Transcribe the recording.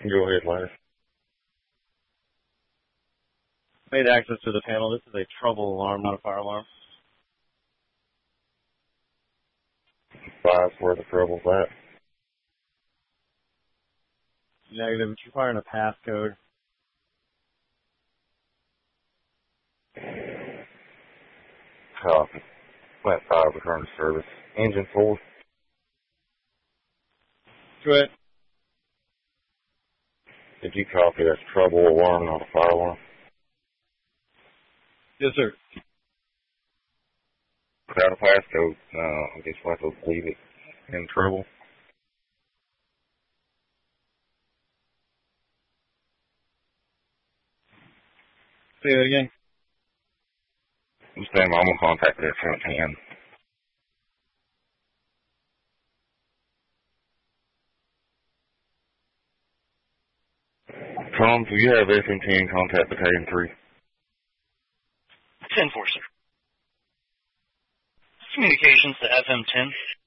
Go ahead, Larry. Made access to the panel. This is a trouble alarm, not a fire alarm. 5's where the trouble's at. Negative. It's requiring a passcode. Copy. Flat 5, return to service. Engine 4. Go ahead. Did you copy? That's trouble alarm, not a fire alarm. Yes, sir. Without a passcode, I guess we'll have to leave it in trouble. Say that again. I'm going to contact it at 10. Tom, do you have FM10 contact Battalion 3? 10-4, sir. Communications to FM10.